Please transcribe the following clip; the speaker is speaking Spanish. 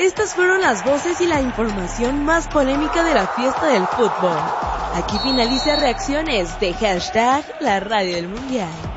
Estas fueron las voces y la información más polémica de la fiesta del fútbol. Aquí finaliza Reacciones de #La Radio del Mundial.